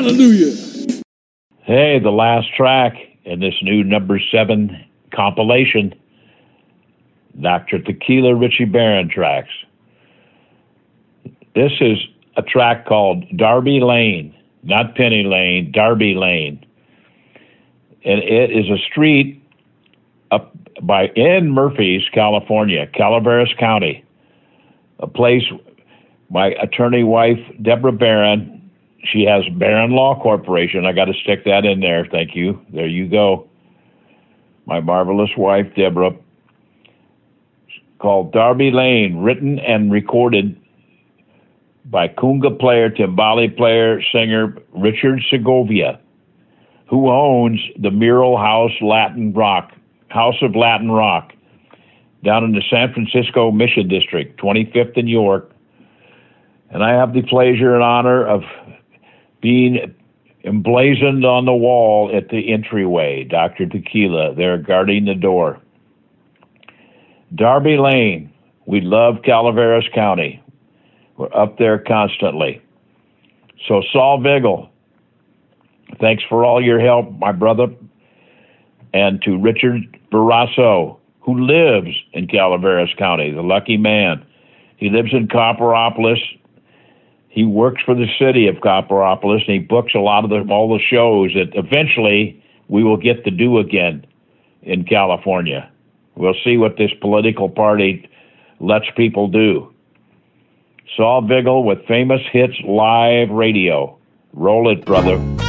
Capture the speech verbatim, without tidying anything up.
Hallelujah. Hey, the last track in this new number seven compilation, Doctor Tequila Richie Barron tracks. This is a track called Darby Lane, not Penny Lane, Darby Lane. And it is a street up by in Murphys, California, Calaveras County, a place my attorney wife, Deborah Barron, she has Barron Law Corporation. I got to stick that in there. Thank you. There you go. My marvelous wife, Deborah, called Darby Lane, written and recorded by conga player, timbale player, singer Richard Segovia, who owns the Mural House Latin Rock, House of Latin Rock, down in the San Francisco Mission District, twenty-fifth and York. And I have the pleasure and honor of being emblazoned on the wall at the entryway, Doctor Tequila, there guarding the door. Darby Lane, we love Calaveras County. We're up there constantly. So Saul Vigil, thanks for all your help, my brother. And to Richard Barrasso, who lives in Calaveras County, the lucky man. He lives in Copperopolis. He works for the city of Copperopolis, and he books a lot of the, all the shows that eventually we will get to do again in California. We'll see what this political party lets people do. Saul Vigil with Famous Hits Live Radio. Roll it, brother.